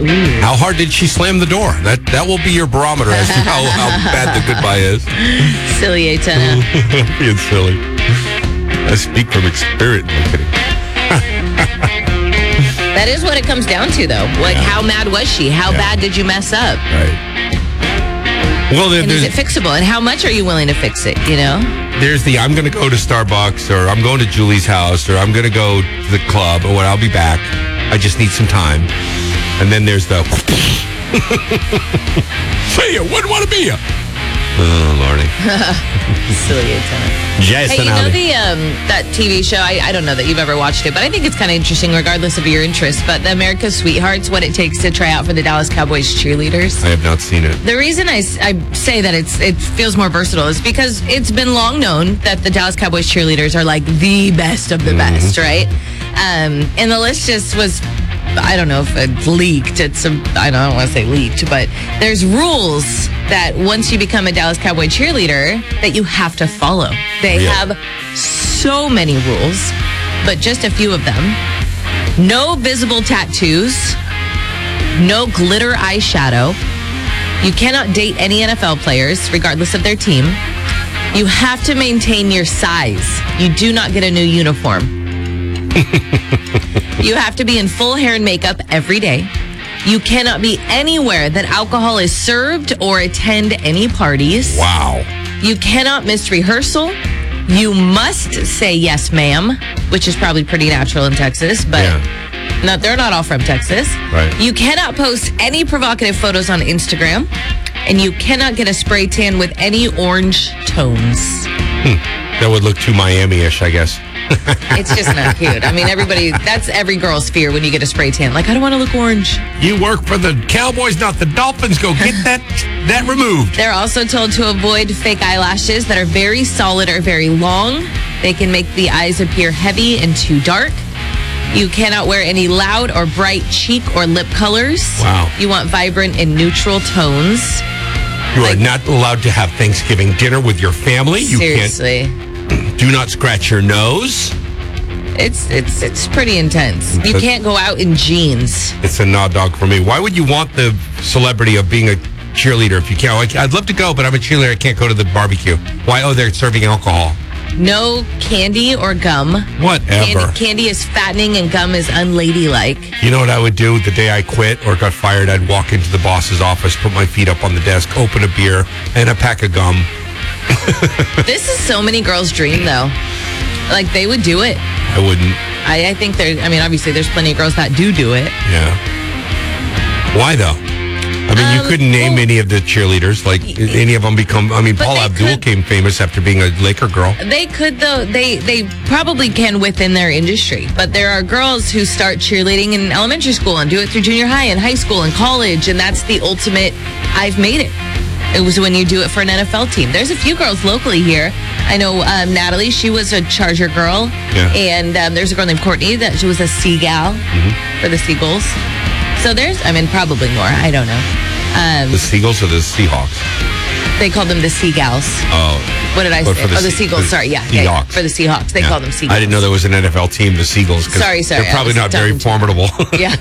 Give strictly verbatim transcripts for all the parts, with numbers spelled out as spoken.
Ooh. How hard did she slam the door? That that will be your barometer as to how, how bad the goodbye is. Silly, Aitana. Being silly. I speak from experience. No kidding. That is what it comes down to, though. Like, yeah. How mad was she? How yeah. bad did you mess up? Right. Well, there, and is it fixable? And how much are you willing to fix it, you know? There's the, I'm going to go to Starbucks, or I'm going to Julie's house, or I'm going to go to the club, or what, I'll be back. I just need some time. And then there's the, see ya, wouldn't want to be ya. Oh, Lordy. Silly antenna. Jason, hey, you know the um, that T V show? I, I don't know that you've ever watched it, but I think it's kind of interesting regardless of your interest. But the America's Sweethearts, what it takes to try out for the Dallas Cowboys cheerleaders. I have not seen it. The reason I, I say that it's it feels more versatile is because it's been long known that the Dallas Cowboys cheerleaders are like the best of the mm-hmm. best, right? Um, and the list just was... I don't know if it's leaked. It's a, I don't want to say leaked, but there's rules that once you become a Dallas Cowboy cheerleader that you have to follow. They yeah. have so many rules, but just a few of them. No visible tattoos. No glitter eyeshadow. You cannot date any N F L players, regardless of their team. You have to maintain your size. You do not get a new uniform. You have to be in full hair and makeup every day. You cannot be anywhere that alcohol is served or attend any parties. Wow. You cannot miss rehearsal. You must say yes, ma'am, which is probably pretty natural in Texas, but yeah. no, they're not all from Texas. Right. You cannot post any provocative photos on Instagram, and you cannot get a spray tan with any orange tones. Hmm. That would look too Miami-ish, I guess. It's just not cute. I mean, everybody, that's every girl's fear when you get a spray tan. Like, I don't want to look orange. You work for the Cowboys, not the Dolphins. Go get that that removed. They're also told to avoid fake eyelashes that are very solid or very long. They can make the eyes appear heavy and too dark. You cannot wear any loud or bright cheek or lip colors. Wow. You want vibrant and neutral tones. You like, are not allowed to have Thanksgiving dinner with your family. You seriously. Can't. Do not scratch your nose. It's it's it's pretty intense. You can't go out in jeans. It's a nod dog for me. Why would you want the celebrity of being a cheerleader if you can't? Like, I'd love to go, but I'm a cheerleader. I can't go to the barbecue. Why? Oh, they're serving alcohol. No candy or gum. Whatever. Candy, candy is fattening and gum is unladylike. You know what I would do the day I quit or got fired? I'd walk into the boss's office, put my feet up on the desk, open a beer and a pack of gum. This is so many girls' dream, though. Like, they would do it. I wouldn't. I, I think there, I mean, obviously, there's plenty of girls that do do it. Yeah. Why, though? I mean, um, you couldn't name well, any of the cheerleaders. Like, any of them become, I mean, Paul Abdul could, came famous after being a Laker girl. They could, though. They, they probably can within their industry. But there are girls who start cheerleading in elementary school and do it through junior high and high school and college. And that's the ultimate, I've made it. It was when you do it for an N F L team. There's a few girls locally here. I know um, Natalie, she was a Charger girl. Yeah. And um, there's a girl named Courtney that she was a Seagal mm-hmm. for the Seagulls. So there's, I mean, probably more. I don't know. Um, the Seagulls or the Seahawks? They called them the Seagulls. Oh. What did I say? The oh, the sea- Seagulls. the Sorry, yeah. Seahawks. Yeah, for the Seahawks. They yeah. call them Seagulls. I didn't know there was an N F L team, the Seagulls. Sorry, sorry. They're probably not very formidable. Yeah.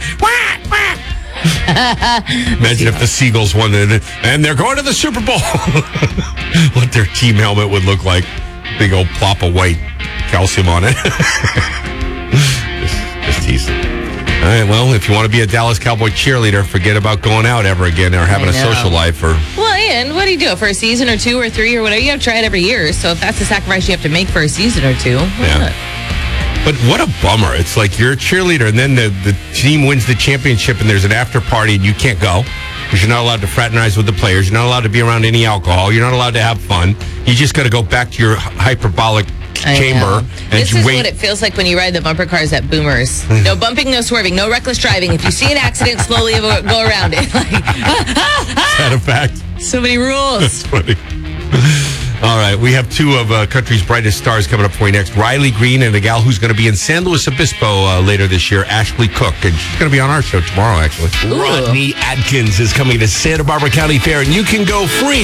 Imagine if the Seagulls won it, and they're going to the Super Bowl. What their team helmet would look like. Big old plop of white calcium on it. just, just teasing. All right, well, if you want to be a Dallas Cowboy cheerleader, forget about going out ever again or having a social life. Or Well, and what do you do? For a season or two or three or whatever? You have to try it every year. So if that's the sacrifice you have to make for a season or two, why yeah. not? But what a bummer. It's like you're a cheerleader and then the, the team wins the championship and there's an after party and you can't go because you're not allowed to fraternize with the players. You're not allowed to be around any alcohol. You're not allowed to have fun. You just got to go back to your hyperbolic I chamber know. and This is wait. what it feels like when you ride the bumper cars at Boomers. No bumping, no swerving, no reckless driving. If you see an accident, slowly go around it. Like, Is that a fact? So many rules. That's funny. All right, we have two of uh, country's brightest stars coming up for you next. Riley Green and a gal who's going to be in San Luis Obispo uh, later this year, Ashley Cook. And she's going to be on our show tomorrow, actually. Ooh. Rodney Atkins is coming to Santa Barbara County Fair, and you can go free.